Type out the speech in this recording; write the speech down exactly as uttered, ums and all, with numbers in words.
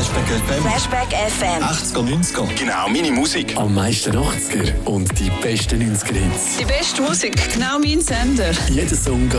Flashback F M. Flashback F M. achtziger, neunziger. Genau, meine Musik. Am meisten achtziger und die besten neunziger Hits. Die beste Musik, genau mein Sender. Jeder Song geht